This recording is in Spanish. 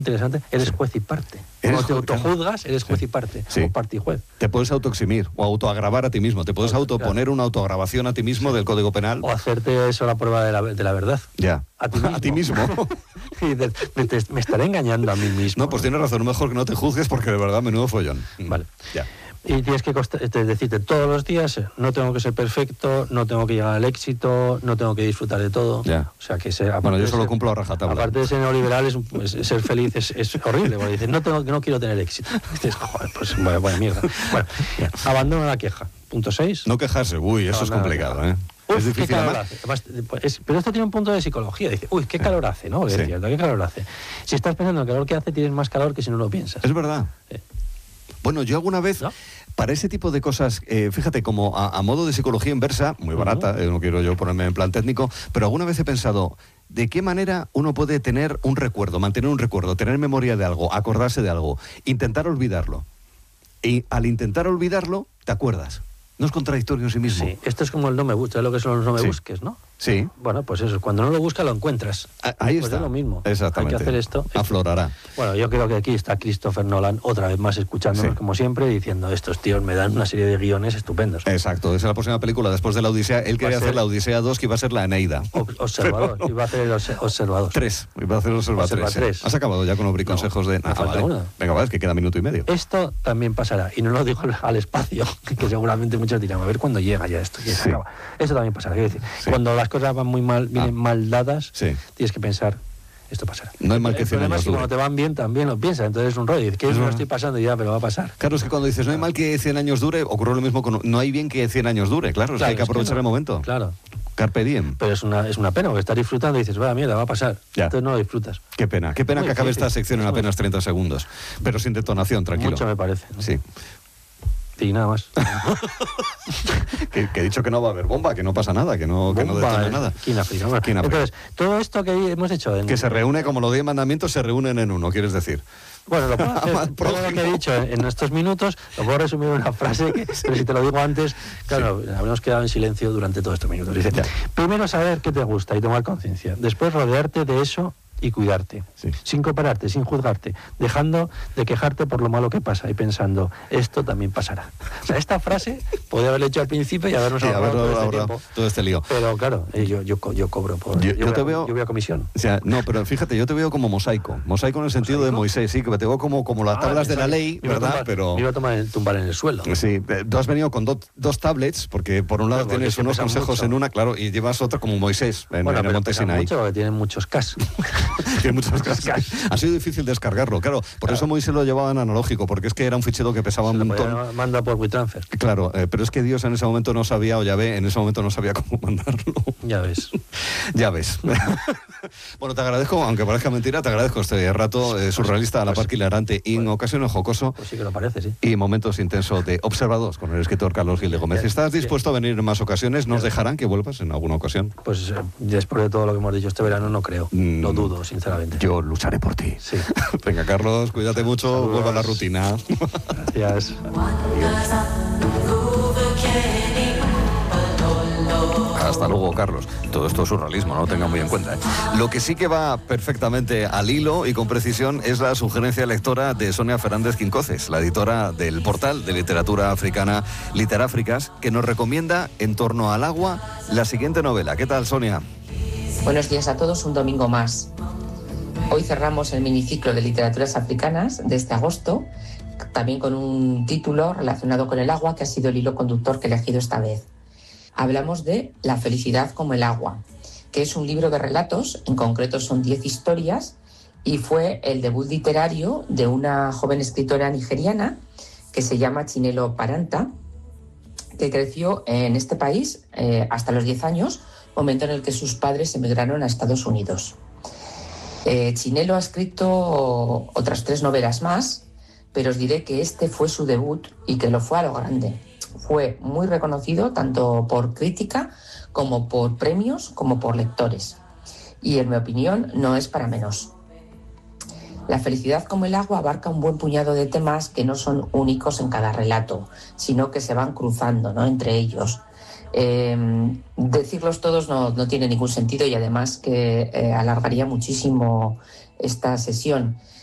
interesante, eres juez y parte. Cuando te autojuzgas, eres juez y parte, o parte y juez. Te puedes autoeximir o autoagravar a ti mismo, te puedes autoponer una autoagravación a ti mismo del Código Penal. O hacerte eso la prueba de la verdad. Ya. A ti mismo. Y me estaré engañando a mí mismo. No, pues tienes razón, mejor que no te juzgues porque de verdad menudo follón. Vale. Ya. Y tienes que decirte todos los días, no tengo que ser perfecto, no tengo que llegar al éxito, no tengo que disfrutar de todo. Ya. O sea, que bueno, yo solo cumplo a rajatabla. Aparte de ser neoliberal, ser feliz es horrible. Porque dices, no quiero tener éxito. Y dices, joder, pues buena mierda. Bueno, abandona la queja. Punto 6. No quejarse, eso es complicado, ¿eh? Es difícil. ¿Qué calor hace? Pero esto tiene un punto de psicología. Dice, qué calor hace, ¿no? Es cierto, qué calor hace. Si estás pensando en el calor que hace, tienes más calor que si no lo piensas. Es verdad. Bueno, yo alguna vez, ¿no? Para ese tipo de cosas, fíjate, como a modo de psicología inversa, muy barata, no quiero yo ponerme en plan técnico, pero alguna vez he pensado, ¿de qué manera uno puede tener un recuerdo, mantener un recuerdo, tener memoria de algo, acordarse de algo, intentar olvidarlo? Y al intentar olvidarlo, te acuerdas. ¿No es contradictorio en sí mismo? Sí, esto es como el no me busques, lo que son los no me busques, ¿no? Sí. Bueno, pues eso, cuando no lo buscas lo encuentras. Ahí pues está. Es lo mismo. Exactamente. Hay que hacer esto. Aflorará. Bueno, yo creo que aquí está Christopher Nolan, otra vez más escuchándonos como siempre, diciendo, estos tíos me dan una serie de guiones estupendos. Exacto, esa es la próxima película después de la Odisea. Él quería hacer la Odisea 2, que iba a ser la Eneida. Observador, iba a hacer el Observador. 3, iba a hacer el Observador 3. ¿Has acabado ya con los consejos de...? Vale. Venga, va, es que queda minuto y medio. Esto también pasará, y no lo digo al espacio, que seguramente muchos dirán, a ver cuándo llega ya esto. Se acaba. Eso también pasará. Quiero decir, cuando las cosas van muy mal, vienen mal dadas, tienes que pensar, esto pasará. No hay mal que 100 años dure. Cuando te van bien, también lo piensas. Entonces es un rollo. ¿Qué es lo que estoy pasando? Ya, pero va a pasar. Claro, es que cuando dices no hay mal que 100 años dure, ocurre lo mismo con no hay bien que 100 años dure. Claro, es que hay que aprovechar el momento. Claro. Carpe diem. Pero es una pena, porque estás disfrutando y dices, vaya mierda, va a pasar. Ya. Entonces no lo disfrutas. Qué pena que acabe esta sección en apenas 30 segundos. Pero sin detonación, tranquilo. Mucho me parece, ¿no? Sí. Y nada más. que he dicho que no va a haber bomba, que no pasa nada, que no detona nada. Entonces, todo esto que hemos hecho... que se reúne, como los 10 mandamientos, se reúnen en uno, ¿quieres decir? Bueno, lo puedo hacer, todo lo que he dicho en estos minutos, lo puedo resumir en una frase, pero si te lo digo antes, claro, habremos quedado en silencio durante todos estos minutos. Dice, primero saber qué te gusta y tomar conciencia. Después rodearte de eso y cuidarte, sin compararte, sin juzgarte, dejando de quejarte por lo malo que pasa y pensando, esto también pasará. O sea, esta frase podría haberla hecho al principio y habernos ahorrado todo este lío. Pero claro, yo cobro por... Yo voy a comisión. O sea, no, pero fíjate, yo te veo como mosaico en el sentido de Moisés, sí, que te veo como las tablas de la ley, ¿verdad? Pero me iba a tumbar en el suelo. Sí, tú has venido con dos tablets, porque por un lado tienes unos consejos en una, claro, y llevas otra como Moisés en el Monte Sinaí. Porque tienen muchos cas. Tiene muchas cascas. Ha sido difícil descargarlo, claro. Por eso Moisés lo llevaba en analógico, porque es que era un fichero que pesaba un montón. Manda por WeTransfer. Claro, pero es que Dios en ese momento no sabía, o Yahvé en ese momento no sabía cómo mandarlo. Ya ves. Ya ves. Bueno, te agradezco, aunque parezca mentira, te agradezco este rato surrealista, a la par que hilarante y en ocasiones jocoso. Pues sí que lo parece, sí. Y momentos intensos de observados con el escritor Carlos Gil de Gómez. ¿Estás dispuesto a venir en más ocasiones? ¿Nos dejarán que vuelvas en alguna ocasión? Pues después de todo lo que hemos dicho este verano, no creo. Lo dudo, sinceramente. Yo lucharé por ti. Sí. Venga, Carlos, cuídate mucho. Saludos. Vuelva a la rutina. Gracias. Hasta luego, Carlos. Todo esto es surrealismo, no lo tengan muy en cuenta. Lo que sí que va perfectamente al hilo y con precisión es la sugerencia lectora de Sonia Fernández Quincoces, la editora del portal de literatura africana Literáfricas, que nos recomienda En torno al agua la siguiente novela. ¿Qué tal, Sonia? Buenos días a todos, un domingo más. Hoy cerramos el miniciclo de literaturas africanas de este agosto, también con un título relacionado con el agua, que ha sido el hilo conductor que he elegido esta vez. Hablamos de La felicidad como el agua, que es un libro de relatos, en concreto son 10 historias, y fue el debut literario de una joven escritora nigeriana que se llama Chinelo Paranta, que creció en este país hasta los 10 años, momento en el que sus padres emigraron a Estados Unidos. Chinelo ha escrito otras 3 novelas más, pero os diré que este fue su debut y que lo fue a lo grande. Fue muy reconocido tanto por crítica como por premios, como por lectores. Y en mi opinión no es para menos. La felicidad como el agua abarca un buen puñado de temas que no son únicos en cada relato, sino que se van cruzando, ¿no?, entre ellos. Decirlos todos no tiene ningún sentido y además que alargaría muchísimo esta sesión.